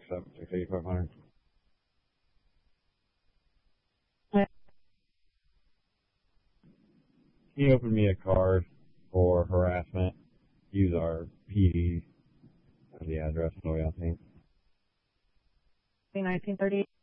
686-8500. Can you open me a card for harassment? Use our PD as the address, no, I think. 1930.